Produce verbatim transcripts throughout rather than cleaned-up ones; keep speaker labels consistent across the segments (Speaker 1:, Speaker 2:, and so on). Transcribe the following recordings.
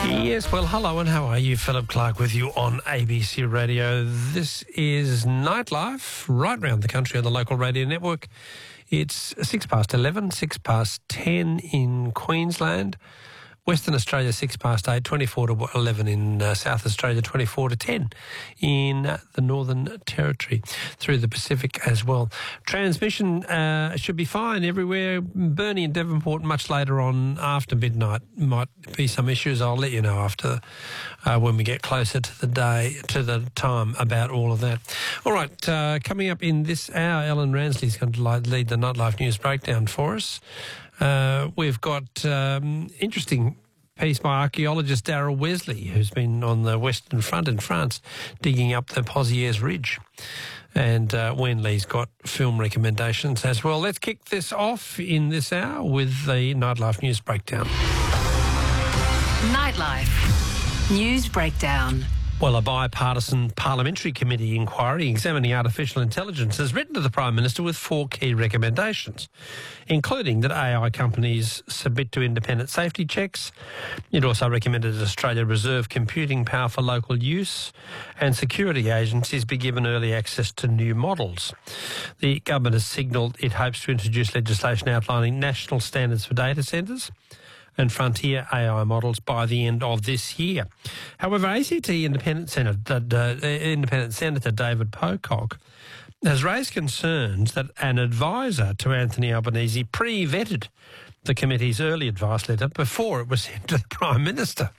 Speaker 1: Yes, well, hello and how are you? Philip Clark with you on A B C Radio. This is Nightlife, right round the country on the local radio network. It's six past eleven, six past ten in Queensland. Western Australia, six past eight, twenty-four to eleven in uh, South Australia, twenty-four to ten in uh, the Northern Territory, through the Pacific as well. Transmission uh, should be fine everywhere. Burnie and Devonport much later on after midnight might be some issues. I'll let you know after uh, when we get closer to the day, to the time about all of that. All right, uh, coming up in this hour, Ellen Ransley is going to lead the Nightlife News Breakdown for us. Uh, we've got um, interesting piece by archaeologist Daryl Wesley, who's been on the Western Front in France, digging up the Pozières Ridge. And uh, Wenley's got film recommendations as well. Let's kick this off in this hour with the Nightlife News Breakdown.
Speaker 2: Nightlife News Breakdown.
Speaker 1: Well, a bipartisan parliamentary committee inquiry examining artificial intelligence has written to the Prime Minister with four key recommendations, including that A I companies submit to independent safety checks. It also recommended that Australia reserve computing power for local use and security agencies be given early access to new models. The government has signalled it hopes to introduce legislation outlining national standards for data centres and frontier A I models by the end of this year. However, A C T Independent Senator, uh, Independent Senator David Pocock has raised concerns that an advisor to Anthony Albanese pre-vetted the committee's early advice letter before it was sent to the Prime Minister.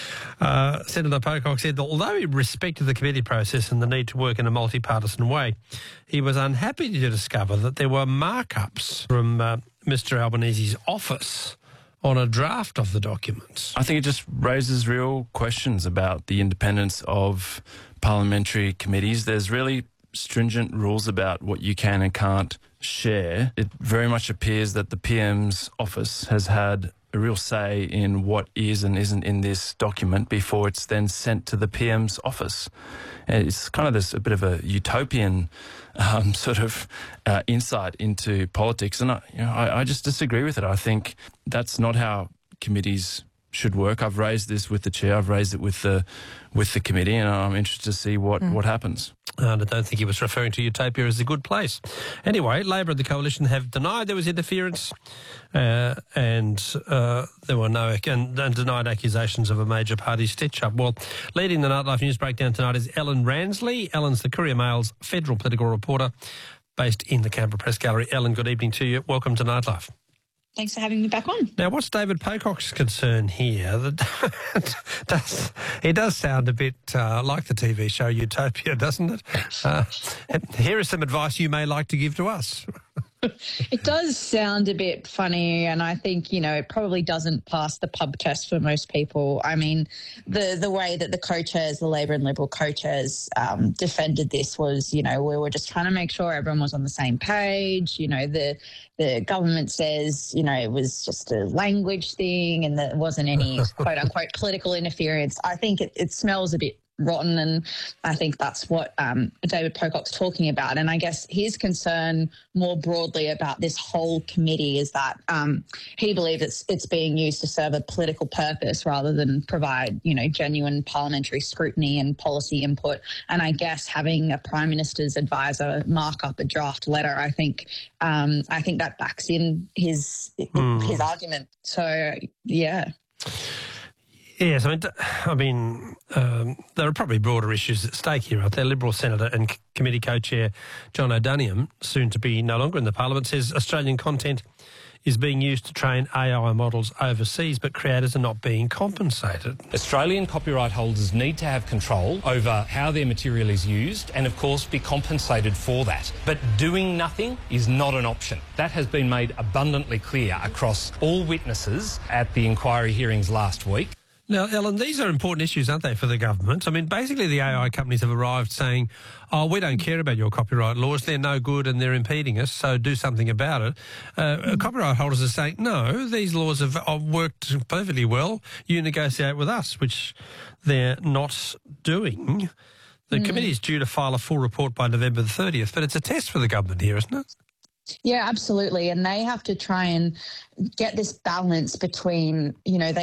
Speaker 1: Uh, Senator Pocock said that although he respected the committee process and the need to work in a multi-partisan way, he was unhappy to discover that there were markups from uh, Mr Albanese's office on a draft of the documents.
Speaker 3: I think it just raises real questions about the independence of parliamentary committees. There's really stringent rules about what you can and can't share. It very much appears that the P M's office has had a real say in what is and isn't in this document before it's then sent to the P M's office. And it's kind of this a bit of a utopian um, sort of uh, insight into politics, and I, you know, I, I just disagree with it. I think that's not how committees should work. I've raised this with the chair. I've raised it with the with the committee, and I'm interested to see what mm. what happens.
Speaker 1: And I don't think he was referring to utopia as a good place. Anyway, Labor and the Coalition have denied there was interference, uh, and uh, there were no and, and denied accusations of a major party stitch-up. Well, leading the Nightlife News Breakdown tonight is Ellen Ransley. Ellen's the Courier Mail's federal political reporter based in the Canberra Press Gallery. Ellen, good evening to you. Welcome to Nightlife.
Speaker 4: Thanks for having me back on.
Speaker 1: Now, what's David Pocock's concern here? That does, it does sound a bit uh, like the T V show Utopia, doesn't it? Uh, here is some advice you may like to give to us.
Speaker 4: It does sound a bit funny, and I think, you know, it probably doesn't pass the pub test for most people. I mean, the the way that the co-chairs, the Labor and Liberal co-chairs um, defended this was, you know, we were just trying to make sure everyone was on the same page. You know, the the government says, you know, it was just a language thing and there wasn't any quote-unquote political interference. I think it, it smells a bit rotten, and I think that's what um, David Pocock's talking about. And I guess his concern more broadly about this whole committee is that um, he believes it's it's being used to serve a political purpose rather than provide, you know, genuine parliamentary scrutiny and policy input. And I guess having a Prime Minister's advisor mark up a draft letter, I think um, I think that backs in his mm. his argument. So yeah.
Speaker 1: Yes, I mean, I mean, um, there are probably broader issues at stake here, aren't there? Liberal Senator and Committee Co-Chair John O'Doniam, soon to be no longer in the Parliament, says Australian content is being used to train A I models overseas, but creators are not being compensated.
Speaker 5: Australian copyright holders need to have control over how their material is used and, of course, be compensated for that. But doing nothing is not an option. That has been made abundantly clear across all witnesses at the inquiry hearings last week.
Speaker 1: Now, Ellen, these are important issues, aren't they, for the government? I mean, basically the A I companies have arrived saying, oh, we don't care about your copyright laws, they're no good and they're impeding us, so do something about it. Uh, mm. Copyright holders are saying, no, these laws have, have worked perfectly well, you negotiate with us, which they're not doing. The mm. committee is due to file a full report by November the thirtieth, but it's a test for the government here, isn't it?
Speaker 4: Yeah, absolutely. And they have to try and get this balance between, you know, they